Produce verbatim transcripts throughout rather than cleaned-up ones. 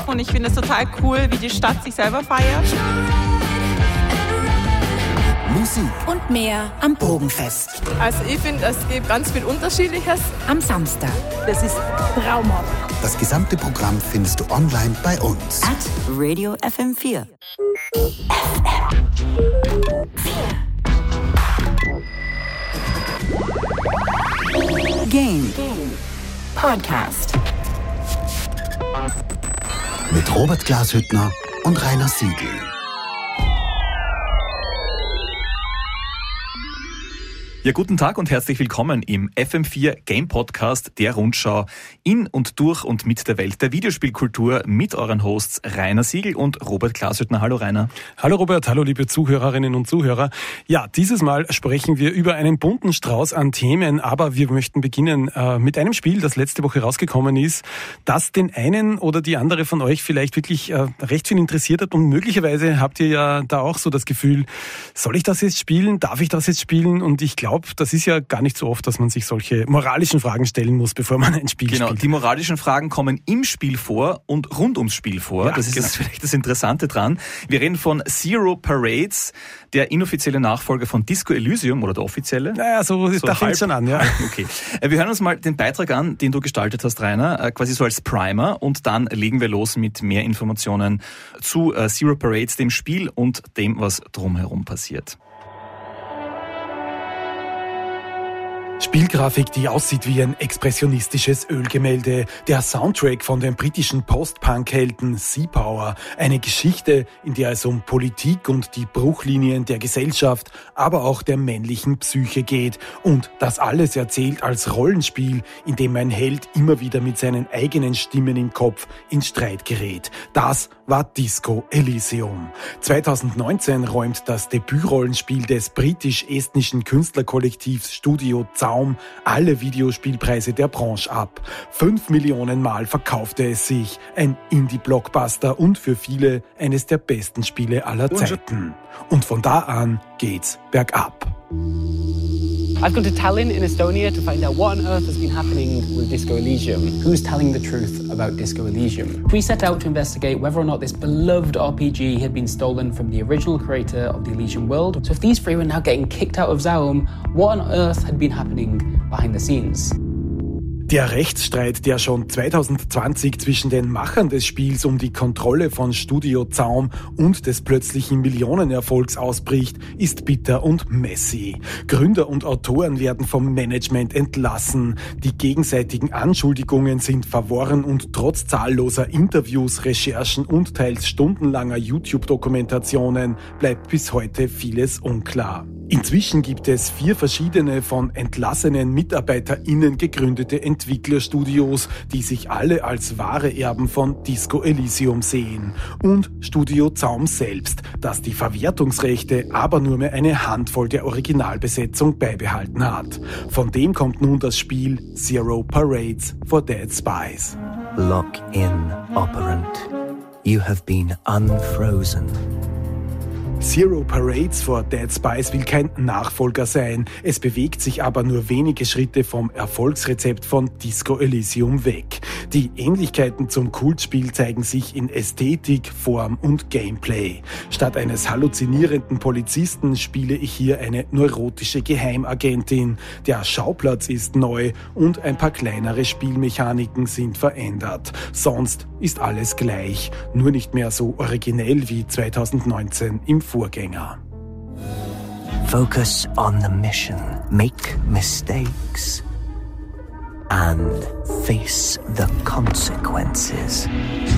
und ich finde es total cool, wie die Stadt sich selber feiert. Musik und mehr am Bogenfest. Also ich finde, es gibt ganz viel Unterschiedliches. Am Samstag. Das ist traumhaft. Das gesamte Programm findest du online bei uns. At Radio F M vier. F M vier. Game. Game. Podcast. Mit Robert Glashüttner und Rainer Siegel. Ja, guten Tag und herzlich willkommen im F M vier Game Podcast der Rundschau in und durch und mit der Welt der Videospielkultur mit euren Hosts Rainer Siegel und Robert Glashüttner. Hallo Rainer. Hallo Robert, hallo liebe Zuhörerinnen und Zuhörer. Ja, dieses Mal sprechen wir über einen bunten Strauß an Themen, aber wir möchten beginnen äh, mit einem Spiel, das letzte Woche rausgekommen ist, das den einen oder die andere von euch vielleicht wirklich äh, recht viel interessiert hat und möglicherweise habt ihr ja da auch so das Gefühl, soll ich das jetzt spielen, darf ich das jetzt spielen? Und ich glaube, das ist ja gar nicht so oft, dass man sich solche moralischen Fragen stellen muss, bevor man ein Spiel genau, spielt. Die moralischen Fragen kommen im Spiel vor und rund ums Spiel vor. Ja, das ist genau. das vielleicht das Interessante dran. Wir reden von Zero Parades, der inoffizielle Nachfolger von Disco Elysium oder der offizielle. Naja, so, so da fängt schon an. Ja. Okay. Wir hören uns mal den Beitrag an, den du gestaltet hast, Rainer, quasi so als Primer, und dann legen wir los mit mehr Informationen zu Zero Parades, dem Spiel und dem, was drumherum passiert. Spielgrafik, die aussieht wie ein expressionistisches Ölgemälde, der Soundtrack von den britischen Post-Punk-Helden Sea Power, eine Geschichte, in der es um Politik und die Bruchlinien der Gesellschaft, aber auch der männlichen Psyche geht, und das alles erzählt als Rollenspiel, in dem ein Held immer wieder mit seinen eigenen Stimmen im Kopf in Streit gerät. Das war Disco Elysium. zwanzig neunzehn räumt das Debütrollenspiel des britisch-estnischen Künstlerkollektivs Studio Zaum alle Videospielpreise der Branche ab. Fünf Millionen Mal verkaufte es sich. Ein Indie-Blockbuster und für viele eines der besten Spiele aller Zeiten. Und von da an geht's bergab. I've gone to Tallinn in Estonia to find out what on earth has been happening with Disco Elysium. Who's telling the truth about Disco Elysium? We set out to investigate whether or not this beloved R P G had been stolen from the original creator of the Elysium world. So if these three were now getting kicked out of Zaum, what on earth had been happening behind the scenes? Der Rechtsstreit, der schon zwanzig zwanzig zwischen den Machern des Spiels um die Kontrolle von Studio Zaum und des plötzlichen Millionenerfolgs ausbricht, ist bitter und messy. Gründer und Autoren werden vom Management entlassen. Die gegenseitigen Anschuldigungen sind verworren und trotz zahlloser Interviews, Recherchen und teils stundenlanger YouTube-Dokumentationen bleibt bis heute vieles unklar. Inzwischen gibt es vier verschiedene von entlassenen MitarbeiterInnen gegründete Entwicklerstudios, die sich alle als wahre Erben von Disco Elysium sehen. Und Studio Zaum selbst, das die Verwertungsrechte, aber nur mehr eine Handvoll der Originalbesetzung beibehalten hat. Von dem kommt nun das Spiel Zero Parades for Dead Spies. Lock in, operant. You have been unfrozen. Zero Parades for Dead Spies will kein Nachfolger sein. Es bewegt sich aber nur wenige Schritte vom Erfolgsrezept von Disco Elysium weg. Die Ähnlichkeiten zum Kultspiel zeigen sich in Ästhetik, Form und Gameplay. Statt eines halluzinierenden Polizisten spiele ich hier eine neurotische Geheimagentin. Der Schauplatz ist neu und ein paar kleinere Spielmechaniken sind verändert. Sonst ist alles gleich, nur nicht mehr so originell wie zwanzig neunzehn im Vorgänger. Focus on the mission, make mistakes, and face the consequences.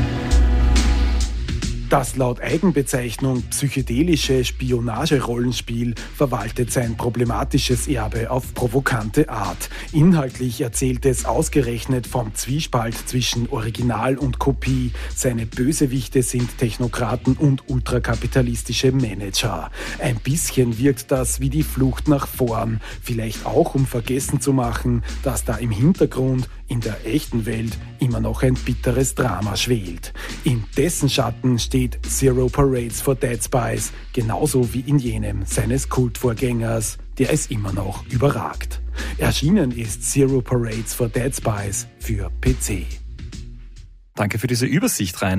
Das laut Eigenbezeichnung psychedelische Spionage-Rollenspiel verwaltet sein problematisches Erbe auf provokante Art. Inhaltlich erzählt es ausgerechnet vom Zwiespalt zwischen Original und Kopie. Seine Bösewichte sind Technokraten und ultrakapitalistische Manager. Ein bisschen wirkt das wie die Flucht nach vorn. Vielleicht auch, um vergessen zu machen, dass da im Hintergrund in der echten Welt immer noch ein bitteres Drama schwelt. In dessen Schatten steht Zero Parades for Dead Spies, genauso wie in jenem seines Kultvorgängers, der es immer noch überragt. Erschienen ist Zero Parades for Dead Spies für P C. Danke für diese Übersicht, Rainer.